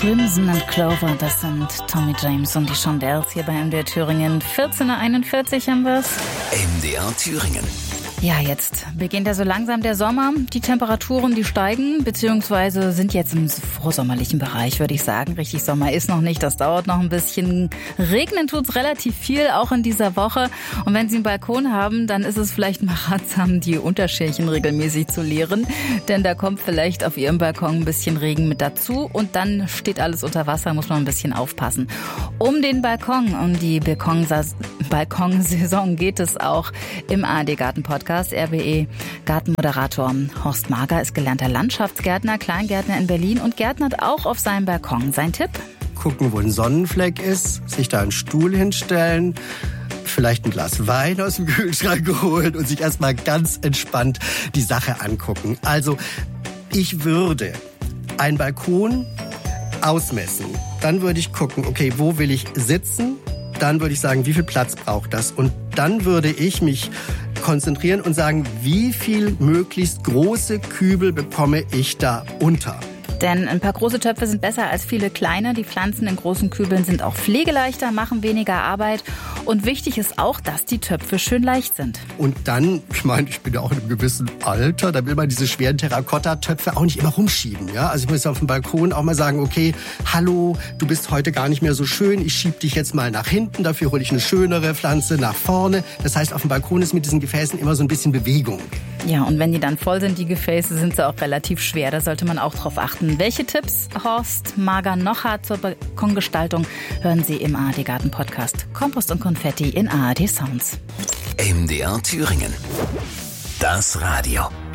Crimson and Clover, das sind Tommy James und die Shondells hier bei MDR Thüringen. 14:41 haben wir's. MDR Thüringen. Ja, jetzt beginnt ja so langsam der Sommer. Die Temperaturen, die steigen, beziehungsweise sind jetzt im vorsommerlichen Bereich, würde ich sagen. Richtig Sommer ist noch nicht, das dauert noch ein bisschen. Regnen tut's relativ viel, auch in dieser Woche. Und wenn Sie einen Balkon haben, dann ist es vielleicht mal ratsam, die Unterschälchen regelmäßig zu leeren. Denn da kommt vielleicht auf Ihrem Balkon ein bisschen Regen mit dazu. Und dann steht alles unter Wasser, muss man ein bisschen aufpassen. Um den Balkon, um die Balkonsaison geht es auch im ARD-Garten-Podcast. RBE Gartenmoderator Horst Mager ist gelernter Landschaftsgärtner, Kleingärtner in Berlin und gärtnert auch auf seinem Balkon. Sein Tipp? Gucken, wo ein Sonnenfleck ist, sich da einen Stuhl hinstellen, vielleicht ein Glas Wein aus dem Kühlschrank holen und sich erstmal ganz entspannt die Sache angucken. Also, ich würde einen Balkon ausmessen. Dann würde ich gucken, okay, wo will ich sitzen? Dann würde ich sagen, wie viel Platz braucht das? Und dann würde ich mich konzentrieren und sagen, wie viel möglichst große Kübel bekomme ich da unter? Denn ein paar große Töpfe sind besser als viele kleine. Die Pflanzen in großen Kübeln sind auch pflegeleichter, machen weniger Arbeit. Und wichtig ist auch, dass die Töpfe schön leicht sind. Und dann, ich meine, ich bin ja auch in einem gewissen Alter, da will man diese schweren Terrakotta-Töpfe auch nicht immer rumschieben. Ja? Also ich muss auf dem Balkon auch mal sagen, okay, hallo, du bist heute gar nicht mehr so schön, ich schieb dich jetzt mal nach hinten, dafür hole ich eine schönere Pflanze nach vorne. Das heißt, auf dem Balkon ist mit diesen Gefäßen immer so ein bisschen Bewegung. Ja, und wenn die dann voll sind, die Gefäße, sind sie auch relativ schwer. Da sollte man auch drauf achten. Welche Tipps Horst Mager noch hat zur Balkongestaltung, hören Sie im ARD-Garten-Podcast. Kompost und Konfetti in ARD Sounds. MDR Thüringen. Das Radio.